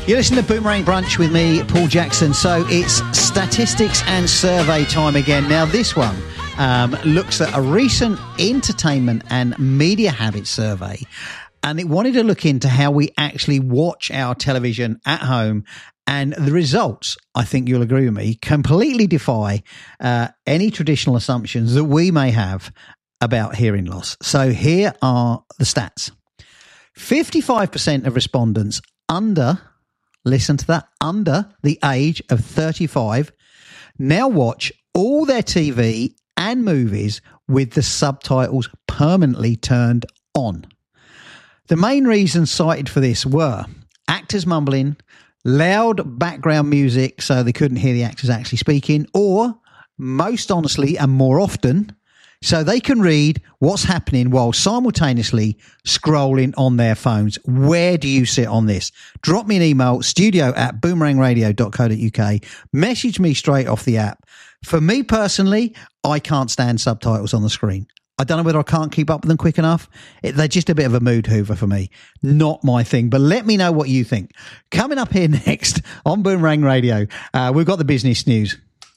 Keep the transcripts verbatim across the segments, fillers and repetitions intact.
You listen to Boomerang Brunch with me, Paul Jackson. So it's statistics and survey time again. Now this one um, looks at a recent entertainment and media habits survey, and it wanted to look into how we actually watch our television at home. And the results, I think you'll agree with me, completely defy uh, any traditional assumptions that we may have about hearing loss. So here are the stats. fifty-five percent of respondents under, listen to that, under the age of thirty-five now watch all their T V and movies with the subtitles permanently turned on. The main reasons cited for this were actors mumbling, loud background music so they couldn't hear the actors actually speaking, or most honestly and more often, so they can read what's happening while simultaneously scrolling on their phones. Where do you sit on this? Drop me an email, studio at boomerang radio dot co dot uk. Message me straight off the app. For me personally, I can't stand subtitles on the screen. I don't know whether I can't keep up with them quick enough. It, they're just a bit of a mood hoover for me. Not my thing, but let me know what you think. Coming up here next on Boomerang Radio, uh, we've got the business news.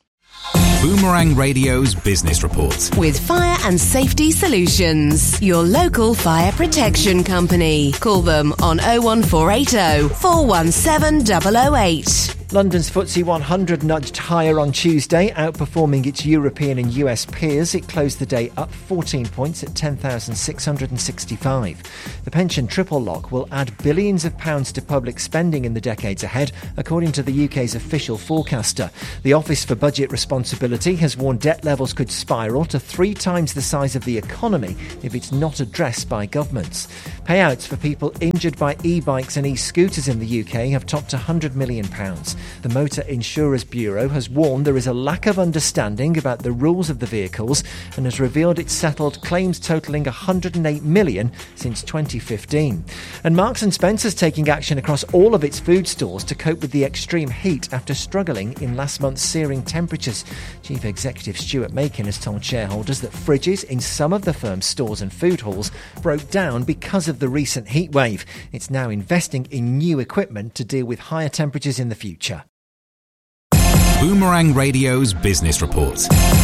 Boomerang Radio's Business Report. With Fire and Safety Solutions, your local fire protection company. Call them on oh one four eight oh, four one seven double oh eight. London's F T S E one hundred nudged higher on Tuesday, outperforming its European and U S peers. It closed the day up fourteen points at ten thousand six hundred sixty-five. The pension triple lock will add billions of pounds to public spending in the decades ahead, according to the U K's official forecaster. The Office for Budget Responsibility has warned debt levels could spiral to three times the size of the economy if it's not addressed by governments. Payouts for people injured by e-bikes and e-scooters in the U K have topped one hundred million pounds. The Motor Insurers Bureau has warned there is a lack of understanding about the rules of the vehicles and has revealed it's settled claims totalling one hundred eight million since twenty fifteen. And Marks and Spencer's taking action across all of its food stores to cope with the extreme heat after struggling in last month's searing temperatures. Chief Executive Stuart Makin has told shareholders that fridges in some of the firm's stores and food halls broke down because of the recent heat wave. It's now investing in new equipment to deal with higher temperatures in the future. Boomerang Radio's Business Report.